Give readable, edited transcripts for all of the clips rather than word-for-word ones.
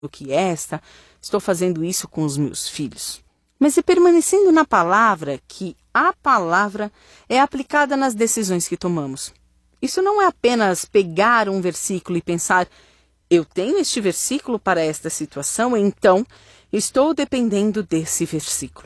do que esta, estou fazendo isso com os meus filhos. Mas é permanecendo na palavra que a palavra é aplicada nas decisões que tomamos. Isso não é apenas pegar um versículo e pensar, eu tenho este versículo para esta situação, então estou dependendo desse versículo.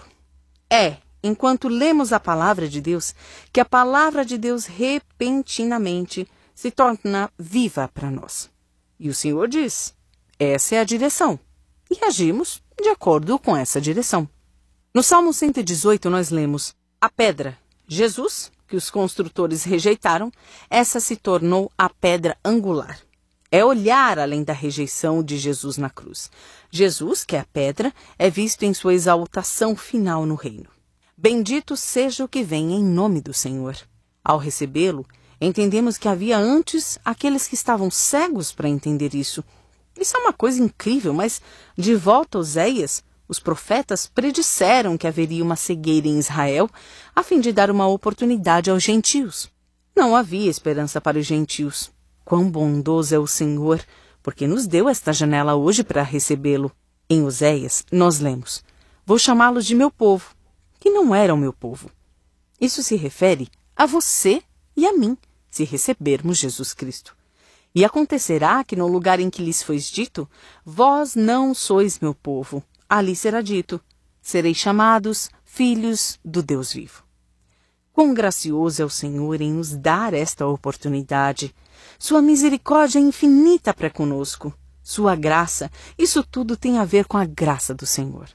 Enquanto lemos a palavra de Deus, que a palavra de Deus repentinamente se torna viva para nós. E o Senhor diz, essa é a direção. E agimos de acordo com essa direção. No Salmo 118 nós lemos, a pedra, Jesus, que os construtores rejeitaram, essa se tornou a pedra angular. É olhar além da rejeição de Jesus na cruz. Jesus, que é a pedra, é visto em sua exaltação final no reino. Bendito seja o que vem em nome do Senhor. Ao recebê-lo, entendemos que havia antes aqueles que estavam cegos para entender isso. Isso é uma coisa incrível, mas de volta a Oséias, os profetas predisseram que haveria uma cegueira em Israel a fim de dar uma oportunidade aos gentios. Não havia esperança para os gentios. Quão bondoso é o Senhor, porque nos deu esta janela hoje para recebê-lo. Em Oséias, nós lemos, vou chamá-los de meu povo, que não era o meu povo. Isso se refere a você e a mim, se recebermos Jesus Cristo. E acontecerá que no lugar em que lhes foi dito, vós não sois meu povo, ali será dito, sereis chamados filhos do Deus vivo. Quão gracioso é o Senhor em nos dar esta oportunidade. Sua misericórdia é infinita para conosco. Sua graça, isso tudo tem a ver com a graça do Senhor.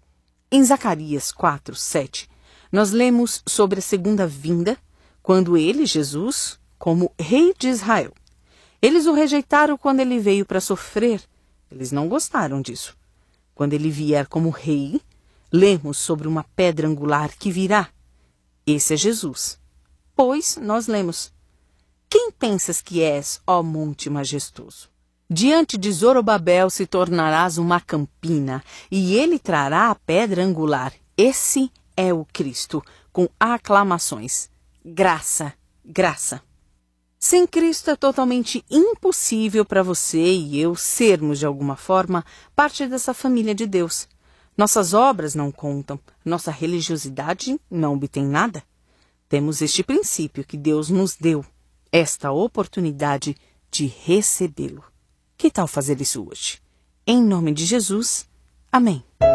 Em Zacarias 4:7, nós lemos sobre a segunda vinda, quando ele, Jesus, como rei de Israel. Eles o rejeitaram quando ele veio para sofrer. Eles não gostaram disso. Quando ele vier como rei, lemos sobre uma pedra angular que virá. Esse é Jesus. Pois nós lemos, quem pensas que és, ó monte majestoso? Diante de Zorobabel se tornarás uma campina, e ele trará a pedra angular. Esse é o Cristo, com aclamações. Graça, graça. Sem Cristo é totalmente impossível para você e eu sermos, de alguma forma, parte dessa família de Deus. Nossas obras não contam, nossa religiosidade não obtém nada. Temos este princípio que Deus nos deu, esta oportunidade de recebê-lo. Que tal fazer isso hoje? Em nome de Jesus, amém.